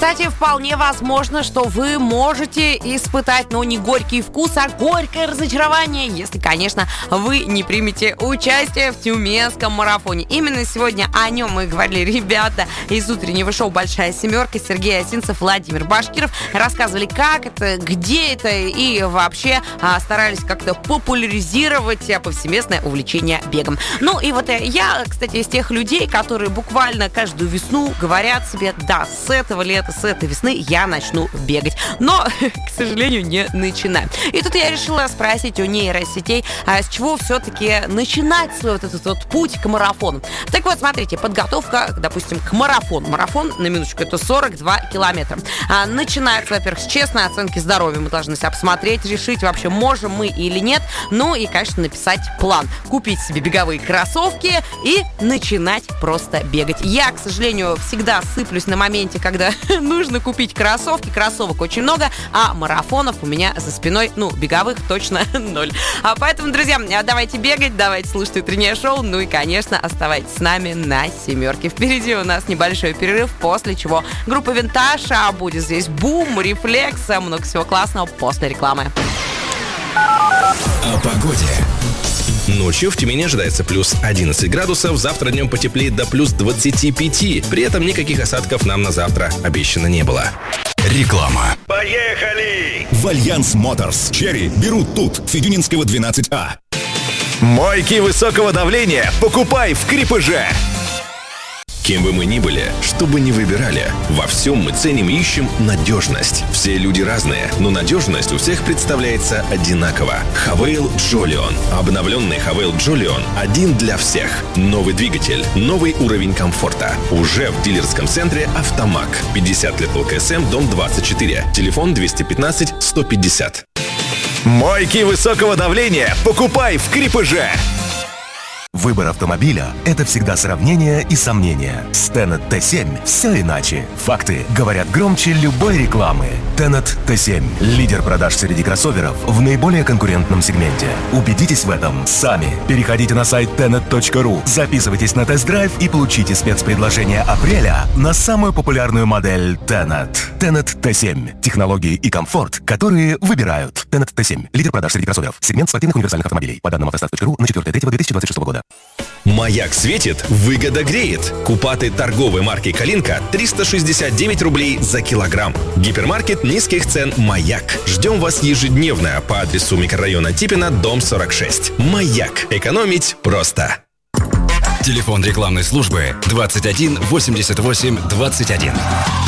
кстати, вполне возможно, что вы можете испытать, не горький вкус, а горькое разочарование, если, конечно, вы не примете участие в Тюменском марафоне. Именно сегодня о нем мы говорили ребята из утреннего шоу «Большая семерка», Сергей Осинцев, Владимир Башкиров. Рассказывали, как это, где это, и вообще старались как-то популяризировать повсеместное увлечение бегом. И вот я, кстати, из тех людей, которые буквально каждую весну говорят себе: да, с этого лета, с этой весны я начну бегать. Но, к сожалению, не начинаю. И тут я решила спросить у нейросетей, с чего все-таки начинать свой вот этот вот путь к марафону. Так вот, смотрите, подготовка, допустим, к марафону. Марафон, на минуточку, это 42 километра. Начинается, во-первых, с честной оценки здоровья. Мы должны себя посмотреть, решить, вообще можем мы или нет. И, конечно, написать план. Купить себе беговые кроссовки и начинать просто бегать. Я, к сожалению, всегда сыплюсь на моменте, когда нужно купить кроссовки. Кроссовок очень много, а марафонов у меня за спиной, беговых точно 0. Поэтому, друзья, давайте бегать, давайте слушать утреннее шоу, и, конечно, оставайтесь с нами на семерке. Впереди у нас небольшой перерыв, после чего группа «Винтаж», будет здесь «Бум», «Рефлекс», много всего классного после рекламы. О погоде. Ночью в Тюмени ожидается плюс 11 градусов, завтра днем потеплеет до плюс 25. При этом никаких осадков нам на завтра обещано не было. Реклама. Поехали! В Альянс Моторс Черри берут тут, Федюнинского 12А. Мойки высокого давления покупай в Крепыже. Кем бы мы ни были, что бы ни выбирали, во всем мы ценим и ищем надежность. Все люди разные, но надежность у всех представляется одинаково. Хавейл Джолион. Обновленный Хавейл Джолион один для всех. Новый двигатель, новый уровень комфорта. Уже в дилерском центре «Автомаг». 50 лет ЛКСМ, дом 24. Телефон 215 150. Мойки высокого давления покупай в Крепыже. Выбор автомобиля – это всегда сравнение и сомнения. С Tenet T7 все иначе. Факты говорят громче любой рекламы. Tenet T7 – лидер продаж среди кроссоверов в наиболее конкурентном сегменте. Убедитесь в этом сами. Переходите на сайт tenet.ru, записывайтесь на тест-драйв и получите спецпредложение апреля на самую популярную модель Tenet. Tenet T7 – технологии и комфорт, которые выбирают. Tenet T7 – лидер продаж среди кроссоверов. Сегмент спортивных универсальных автомобилей. По данным автостат.ру на 4.3.2026 года. Маяк светит, выгода греет. Купаты торговой марки «Калинка» 369 рублей за килограмм. Гипермаркет низких цен «Маяк». Ждем вас ежедневно по адресу микрорайона Типина, дом 46. «Маяк». Экономить просто. Телефон рекламной службы 21 88 21.